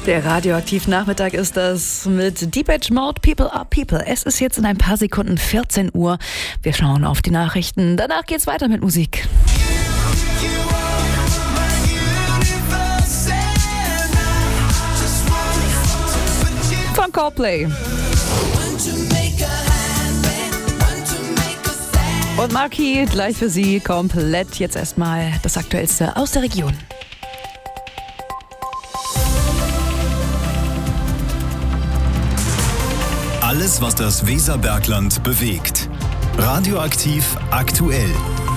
Der Radioaktiv-Nachmittag ist das mit Depeche Mode, People are People. Es ist jetzt in ein paar Sekunden 14 Uhr. Wir schauen auf die Nachrichten. Danach geht's weiter mit Musik. Von Coldplay. Und Marquis, gleich für Sie komplett jetzt erstmal das Aktuellste aus der Region. Alles, was das Weserbergland bewegt. Radioaktiv aktuell.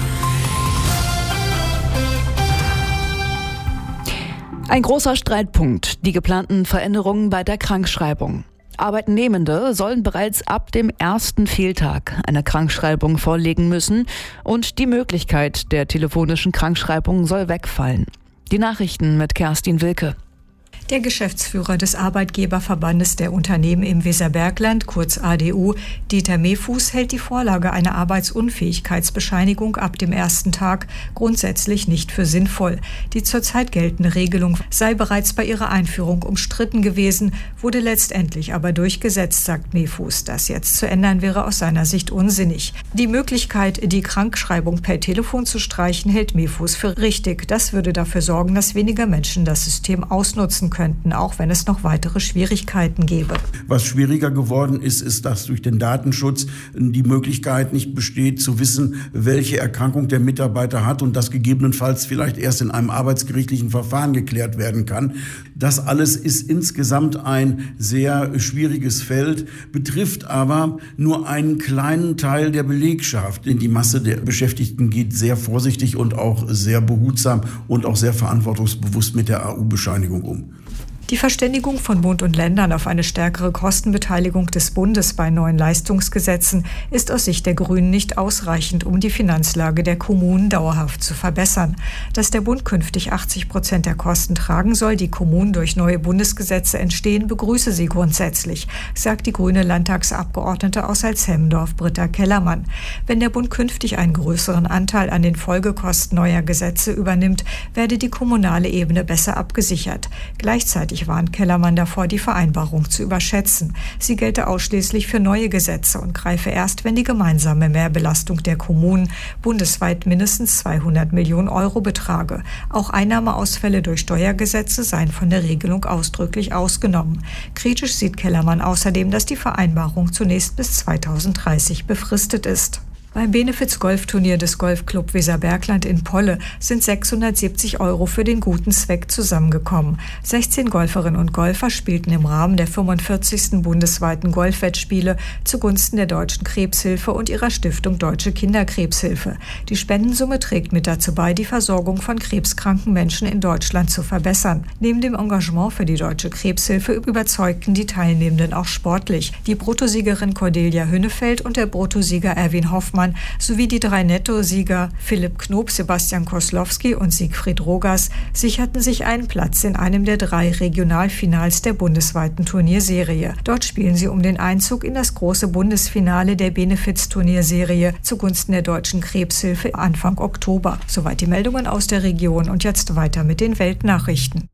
Ein großer Streitpunkt, die geplanten Veränderungen bei der Krankschreibung. Arbeitnehmende sollen bereits ab dem ersten Fehltag eine Krankschreibung vorlegen müssen und die Möglichkeit der telefonischen Krankschreibung soll wegfallen. Die Nachrichten mit Kerstin Wilke. Der Geschäftsführer des Arbeitgeberverbandes der Unternehmen im Weserbergland, kurz ADU, Dieter Mehfuß, hält die Vorlage einer Arbeitsunfähigkeitsbescheinigung ab dem ersten Tag grundsätzlich nicht für sinnvoll. Die zurzeit geltende Regelung sei bereits bei ihrer Einführung umstritten gewesen, wurde letztendlich aber durchgesetzt, sagt Mehfuß. Das jetzt zu ändern wäre aus seiner Sicht unsinnig. Die Möglichkeit, die Krankschreibung per Telefon zu streichen, hält Mehfuß für richtig. Das würde dafür sorgen, dass weniger Menschen das System ausnutzen könnten, auch wenn es noch weitere Schwierigkeiten gäbe. Was schwieriger geworden ist, dass durch den Datenschutz die Möglichkeit nicht besteht, zu wissen, welche Erkrankung der Mitarbeiter hat und das gegebenenfalls vielleicht erst in einem arbeitsgerichtlichen Verfahren geklärt werden kann. Das alles ist insgesamt ein sehr schwieriges Feld, betrifft aber nur einen kleinen Teil der Belegschaft. Denn die Masse der Beschäftigten geht sehr vorsichtig und auch sehr behutsam und auch sehr verantwortungsbewusst mit der AU-Bescheinigung um. Die Verständigung von Bund und Ländern auf eine stärkere Kostenbeteiligung des Bundes bei neuen Leistungsgesetzen ist aus Sicht der Grünen nicht ausreichend, um die Finanzlage der Kommunen dauerhaft zu verbessern. Dass der Bund künftig 80% der Kosten tragen soll, die Kommunen durch neue Bundesgesetze entstehen, begrüße sie grundsätzlich, sagt die grüne Landtagsabgeordnete aus Salzhemmendorf, Britta Kellermann. Wenn der Bund künftig einen größeren Anteil an den Folgekosten neuer Gesetze übernimmt, werde die kommunale Ebene besser abgesichert. Gleichzeitig warnt Kellermann davor, die Vereinbarung zu überschätzen. Sie gelte ausschließlich für neue Gesetze und greife erst, wenn die gemeinsame Mehrbelastung der Kommunen bundesweit mindestens 200 Millionen Euro betrage. Auch Einnahmeausfälle durch Steuergesetze seien von der Regelung ausdrücklich ausgenommen. Kritisch sieht Kellermann außerdem, dass die Vereinbarung zunächst bis 2030 befristet ist. Beim Benefiz-Golfturnier des Golfclub Weserbergland in Polle sind 670 € für den guten Zweck zusammengekommen. 16 Golferinnen und Golfer spielten im Rahmen der 45. bundesweiten Golfwettspiele zugunsten der Deutschen Krebshilfe und ihrer Stiftung Deutsche Kinderkrebshilfe. Die Spendensumme trägt mit dazu bei, die Versorgung von krebskranken Menschen in Deutschland zu verbessern. Neben dem Engagement für die Deutsche Krebshilfe überzeugten die Teilnehmenden auch sportlich. Die Bruttosiegerin Cordelia Hünnefeld und der Bruttosieger Erwin Hoffmann sowie die 3 Nettosieger Philipp Knob, Sebastian Koslowski und Siegfried Rogas sicherten sich einen Platz in einem der 3 Regionalfinals der bundesweiten Turnierserie. Dort spielen sie um den Einzug in das große Bundesfinale der Benefiz-Turnierserie zugunsten der Deutschen Krebshilfe Anfang Oktober. Soweit die Meldungen aus der Region und jetzt weiter mit den Weltnachrichten.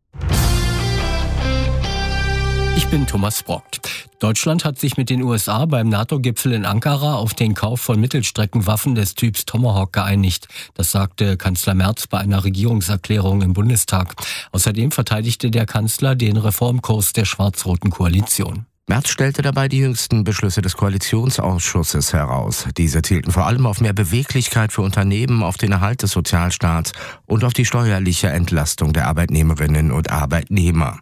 Ich bin Thomas Brockt. Deutschland hat sich mit den USA beim NATO-Gipfel in Ankara auf den Kauf von Mittelstreckenwaffen des Typs Tomahawk geeinigt. Das sagte Kanzler Merz bei einer Regierungserklärung im Bundestag. Außerdem verteidigte der Kanzler den Reformkurs der schwarz-roten Koalition. Merz stellte dabei die jüngsten Beschlüsse des Koalitionsausschusses heraus. Diese zielten vor allem auf mehr Beweglichkeit für Unternehmen, auf den Erhalt des Sozialstaats und auf die steuerliche Entlastung der Arbeitnehmerinnen und Arbeitnehmer.